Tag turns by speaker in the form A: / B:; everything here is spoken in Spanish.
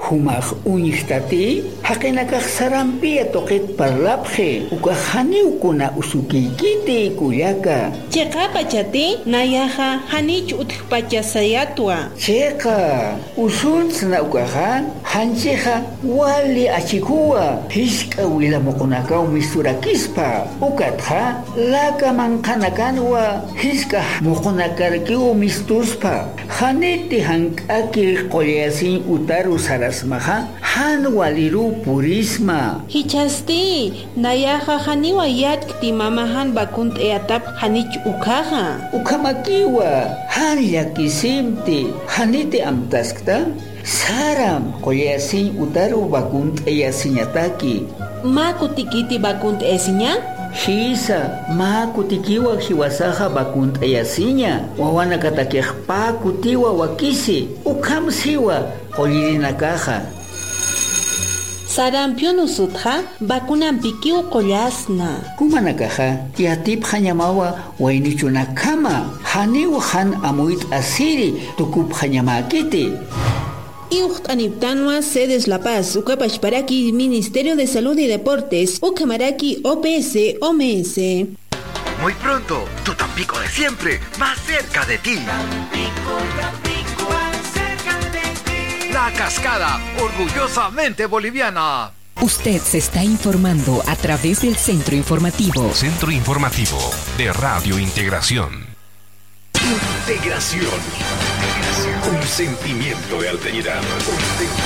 A: humaq uñihtati haqinakaq sarampia toqet parlapje uka haniukuna usukiykiti kuyaka.
B: Chayqa pachati nayaqa hanich uthpachasayatwa.
A: Chayqa usuntsna ukaqa hanchiqa wali achikuwa hisk'a wilamuqunakaw misturakispa ukatqa laka manqanakanwa hisk'a muqunakarkiw mistuspa haniti hank'aki qollasin utaru sarasmaqa han waliru purisma.
B: Hichasti nayaqa haniwa yatkti mamahan bakunt eatap hanich ukaqa.
A: Ukamakiwa han llakisimti haniti amtaskta saram qollasin utaru bakunt eyasiñataki.
B: Maku tikiti bakunt esiña?
A: Hisa maku tikiwa hiwasaha bakunt eyasiña wawana katakejpa kutiwa wakisi ukamsiwa qollirinakaja.
B: Sarampion usutja bakunan pikiu qollasna.
A: Kumanakaja yatip hanyamawa wainichunakama haniwa han amuit asiri tukup hanyamakiti.
B: Iuhtaniptanwa sedes La Paz, Ucapachparaki, Ministerio de Salud y Deportes, Ucamaraki, OPS, OMS.
C: Muy pronto, tu Tampico de siempre, más cerca de ti.
D: Tampico, Tampico, más cerca de ti.
C: La Cascada, orgullosamente boliviana.
E: Usted se está informando a través del Centro Informativo.
F: Centro Informativo de Radio Integración.
G: Integración. Un sentimiento de alteridad.